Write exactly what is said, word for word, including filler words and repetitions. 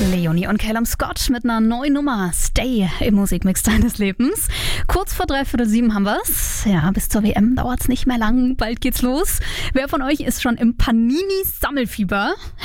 Leonie und Callum Scott mit einer neuen Nummer, Stay, im Musikmix deines Lebens. Kurz vor dreiviertel sieben haben wir's. Ja, bis zur W M dauert's nicht mehr lang, bald geht's los. Wer von euch ist schon im Panini-Sammelfieber?